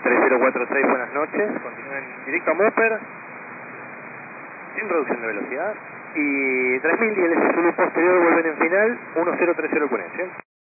3046, buenas noches. Continúen directo a Mopper, sin reducción de velocidad. Y 3000 y el Zulu posterior vuelven en final, 1030 Cuneche.